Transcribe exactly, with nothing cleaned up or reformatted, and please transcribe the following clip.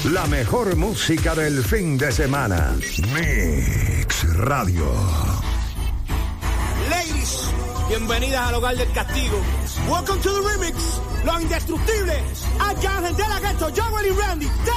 La mejor música del fin de semana. Mix Radio. Ladies, bienvenidas al hogar del castigo. Welcome to the remix. Los indestructibles. Arcángel de la Ghetto, Joel y Randy.